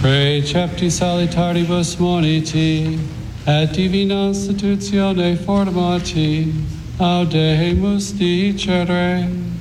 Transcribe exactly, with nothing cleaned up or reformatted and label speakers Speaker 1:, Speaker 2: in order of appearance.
Speaker 1: Precepti salitaribus moniti, et divina institutione formati, audemus dicere.